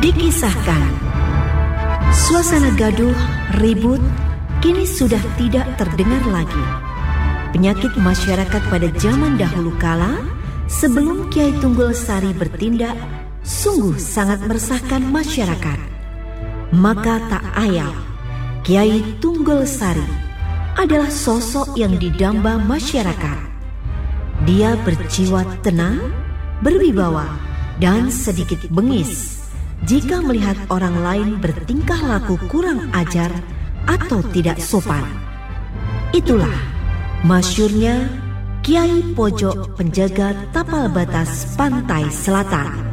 Dikisahkan, suasana gaduh, ribut, kini sudah tidak terdengar lagi. Penyakit masyarakat pada zaman dahulu kala, sebelum Kiai Tunggul Sari bertindak, sungguh sangat meresahkan masyarakat. Maka tak ayal, Kiai Tunggul Sari adalah sosok yang didamba masyarakat. Dia berjiwa tenang, berwibawa, dan sedikit bengis jika melihat orang lain bertingkah laku kurang ajar atau tidak sopan. Itulah masyhurnya Kiai Pojok penjaga tapal batas pantai selatan.